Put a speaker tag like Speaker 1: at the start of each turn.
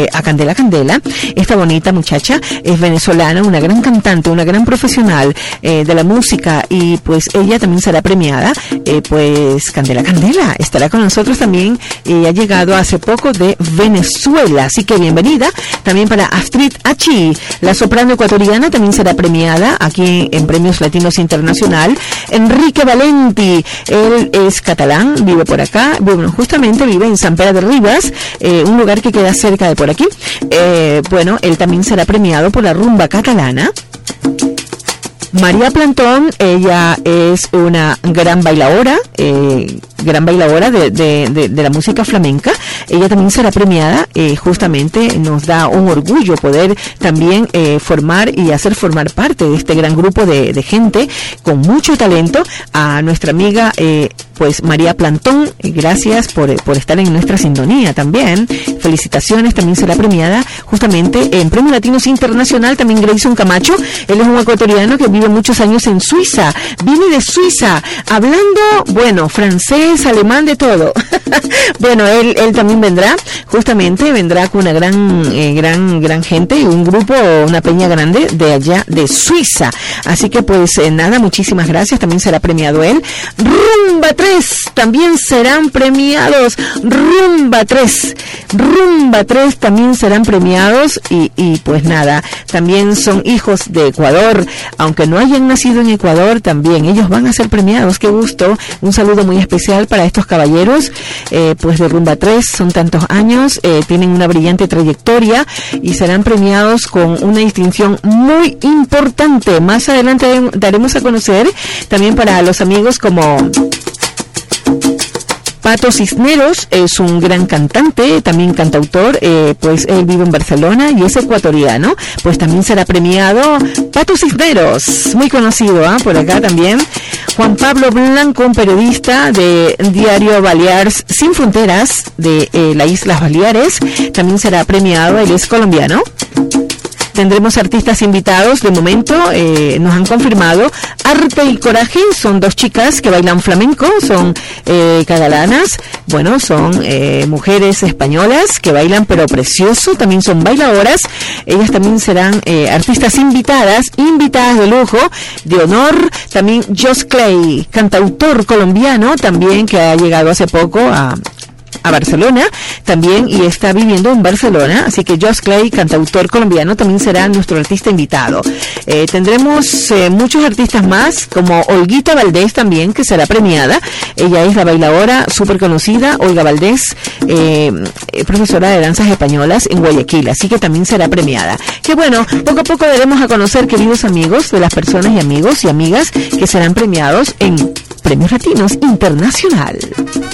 Speaker 1: a Candela Candela. Esta bonita muchacha es venezolana, una gran cantante, una gran profesional de la música, y pues ella también será premiada. Pues Candela Candela estará con nosotros también, ha llegado hace poco de Venezuela, así que bienvenida. También para Astrid Achi, la soprano ecuatoriana, también será premiada aquí en Premios Latinos Internacional. Enrique Valenti, él es catalán, vive por acá, bueno, justamente vive en San Pedro de Ribas, un lugar que queda cerca de por aquí. Bueno, él también será premiado por la rumba catalana. María Plantón, ella es una gran bailadora de la música flamenca. Ella también será premiada. Justamente nos da un orgullo poder también formar y hacer formar parte de este gran grupo de gente con mucho talento. A nuestra amiga pues María Plantón, gracias por estar en nuestra sintonía también. Felicitaciones, también será premiada justamente en Premios Latinos Internacional. También Grayson Camacho, él es un ecuatoriano que vive muchos años en Suiza, viene de Suiza, hablando, bueno, francés, alemán, de todo. Bueno, él también vendrá con una gran gente, un grupo, una peña grande de allá de Suiza. Así que pues nada, muchísimas gracias, también será premiado él. Rumba 3 también serán premiados. Rumba 3 también serán premiados, y pues nada, también son hijos de Ecuador, aunque no hayan nacido en Ecuador, también ellos van a ser premiados. Qué gusto, un saludo muy especial para estos caballeros, pues de Rumba 3, son tantos años, tienen una brillante trayectoria y serán premiados con una distinción muy importante. Más adelante daremos a conocer también para los amigos como Pato Cisneros, es un gran cantante, también cantautor, pues él vive en Barcelona y es ecuatoriano, pues también será premiado Pato Cisneros, muy conocido por acá también. Juan Pablo Blanco, un periodista de Diario Balears Sin Fronteras de las Islas Baleares, también será premiado, él es colombiano. Tendremos artistas invitados, de momento nos han confirmado Arte y Coraje, son dos chicas que bailan flamenco, son catalanas, bueno, son mujeres españolas que bailan pero precioso, también son bailadoras. Ellas también serán artistas invitadas de lujo, de honor. También Josh Clay, cantautor colombiano también, que ha llegado hace poco a Barcelona también y está viviendo en Barcelona, así que Josh Clay, cantautor colombiano, también será nuestro artista invitado. Tendremos muchos artistas más, como Olguita Valdés también, que será premiada. Ella es la bailadora súper conocida, Olga Valdés, profesora de danzas españolas en Guayaquil, así que también será premiada. Que bueno, poco a poco daremos a conocer, queridos amigos, de las personas y amigos y amigas que serán premiados en Premios Latinos Internacional.